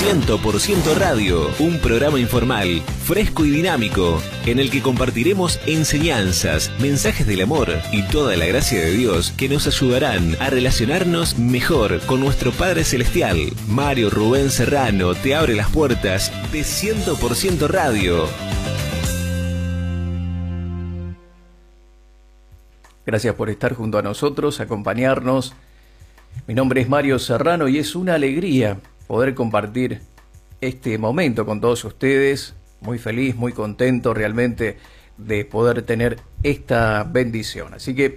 100% Radio, un programa informal, fresco y dinámico, en el que compartiremos enseñanzas, mensajes del amor y toda la gracia de Dios que nos ayudarán a relacionarnos mejor con nuestro Padre Celestial. Mario Rubén Serrano te abre las puertas de 100% Radio. Gracias por estar junto a nosotros, acompañarnos. Mi nombre es Mario Serrano y es una alegría poder compartir este momento con todos ustedes. Muy feliz, muy contento realmente de poder tener esta bendición. Así que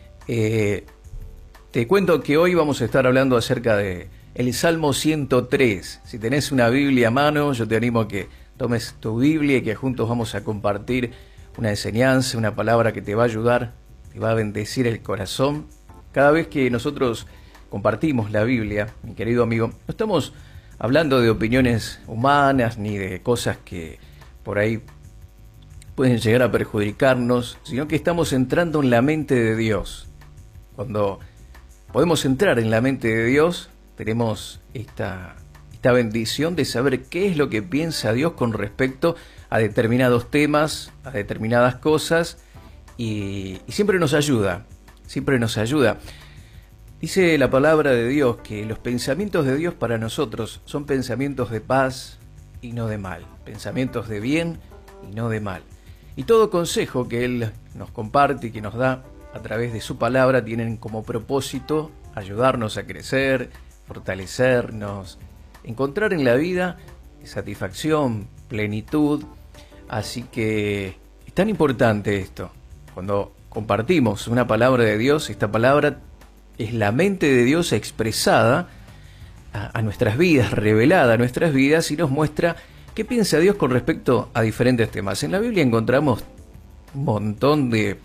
te cuento que hoy vamos a estar hablando acerca de el Salmo 103. Si tenés una Biblia a mano, yo te animo a que tomes tu Biblia y que juntos vamos a compartir una enseñanza, una palabra que te va a ayudar, te va a bendecir el corazón. Cada vez que nosotros compartimos la Biblia, mi querido amigo, no estamos hablando de opiniones humanas ni de cosas que por ahí pueden llegar a perjudicarnos, sino que estamos entrando en la mente de Dios. Cuando podemos entrar en la mente de Dios, tenemos esta bendición de saber qué es lo que piensa Dios con respecto a determinados temas, a determinadas cosas, y siempre nos ayuda, siempre nos ayuda. Dice la palabra de Dios que los pensamientos de Dios para nosotros son pensamientos de paz y no de mal, pensamientos de bien y no de mal. Y todo consejo que Él nos comparte y que nos da a través de su palabra tienen como propósito ayudarnos a crecer, fortalecernos, encontrar en la vida satisfacción, plenitud. Así que es tan importante esto. Cuando compartimos una palabra de Dios, esta palabra es la mente de Dios expresada a nuestras vidas, revelada a nuestras vidas, y nos muestra qué piensa Dios con respecto a diferentes temas. En la Biblia encontramos un montón de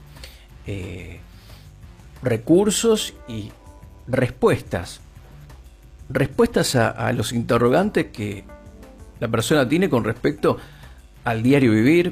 recursos y respuestas a los interrogantes que la persona tiene con respecto al diario vivir,